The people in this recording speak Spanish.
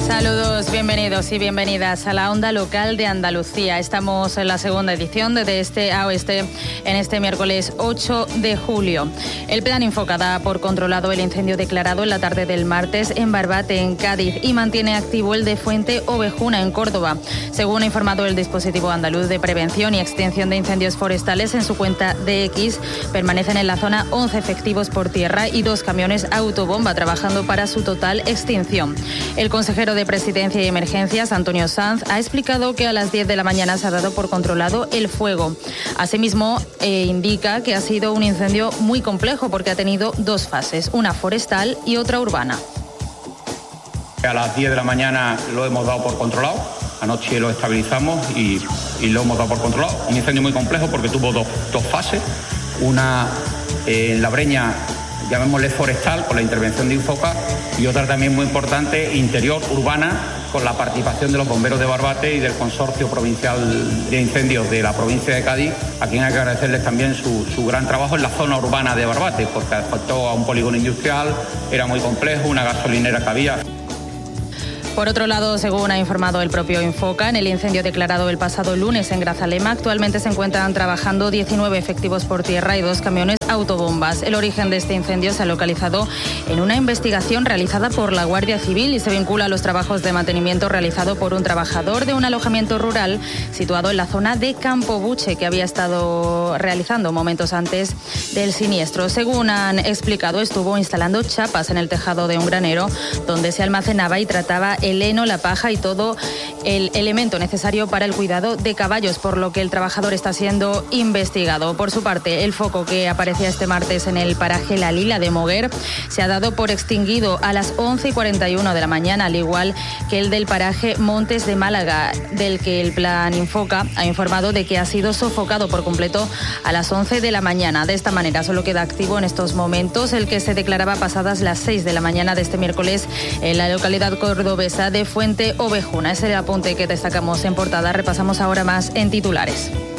Saludos, bienvenidos y bienvenidas a la Onda Local de Andalucía. Estamos en la segunda edición de Este a Oeste en este miércoles 8 de julio. El plan Infoca da por controlado el incendio declarado en la tarde del martes en Barbate, en Cádiz, y mantiene activo el de Fuente Ovejuna, en Córdoba. Según ha informado el dispositivo andaluz de prevención y extinción de incendios forestales en su cuenta de X, permanecen en la zona 11 efectivos por tierra y 2 camiones autobomba trabajando para su total extinción. El consejero de Presidencia y Emergencias, Antonio Sanz, ha explicado que a las 10 de la mañana se ha dado por controlado el fuego. Asimismo, indica que ha sido un incendio muy complejo porque ha tenido 2 fases, una forestal y otra urbana. A las 10 de la mañana lo hemos dado por controlado, anoche lo estabilizamos y lo hemos dado por controlado. Un incendio muy complejo porque tuvo dos fases, una en la breña, llamémosle forestal, con la intervención de Infoca, y otra también muy importante, interior, urbana, con la participación de los bomberos de Barbate y del Consorcio Provincial de Incendios de la provincia de Cádiz, a quien hay que agradecerles también su gran trabajo en la zona urbana de Barbate, porque afectó a un polígono industrial, era muy complejo, una gasolinera que había. Por otro lado, según ha informado el propio Infoca, en el incendio declarado el pasado lunes en Grazalema, actualmente se encuentran trabajando 19 efectivos por tierra y 2 camiones autobombas. El origen de este incendio se ha localizado en una investigación realizada por la Guardia Civil y se vincula a los trabajos de mantenimiento realizado por un trabajador de un alojamiento rural situado en la zona de Campo Buche, que había estado realizando momentos antes del siniestro. Según han explicado, estuvo instalando chapas en el tejado de un granero donde se almacenaba y trataba el heno, la paja y todo el elemento necesario para el cuidado de caballos, por lo que el trabajador está siendo investigado. Por su parte, el foco que aparecía este martes en el paraje La Lila de Moguer se ha dado por extinguido a las 11:41 de la mañana, al igual que el del paraje Montes de Málaga, del que el plan Infoca ha informado de que ha sido sofocado por completo a las 11 de la mañana. De esta manera, solo queda activo en estos momentos el que se declaraba pasadas las 6 de la mañana de este miércoles en la localidad cordobesa de Fuente Ovejuna. Ese es el apunte que destacamos en portada. Repasamos ahora más en titulares.